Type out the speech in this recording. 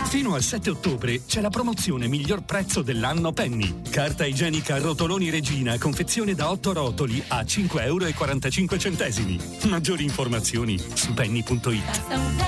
Fino al 7 ottobre c'è la promozione miglior prezzo dell'anno Penny. Carta igienica a rotoloni Regina, confezione da 8 rotoli a €5,45. Maggiori informazioni su penny.it.